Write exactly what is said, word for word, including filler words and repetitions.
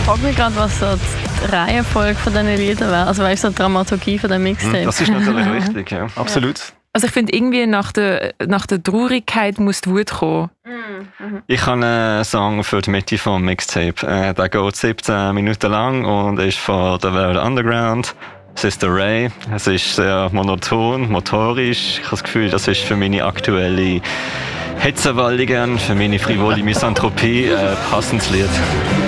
frage mich gerade, was so die Reihenfolge von diesen Liedern wäre. Also weißt du, die Dramaturgie von dem Mixtape. Das ist natürlich wichtig, ja. Absolut. Also ich finde, irgendwie nach der, nach der Traurigkeit muss die Wut kommen. Mhm. Ich habe einen Song für die Mitte vom Mixtape. Äh, der geht siebzehn Minuten lang und ist von der Welt Underground. Sister Ray. Es ist sehr monoton, motorisch. Ich habe das Gefühl, das ist für meine aktuelle Hetzerwalligen, für meine frivole Misanthropie ein passendes Lied.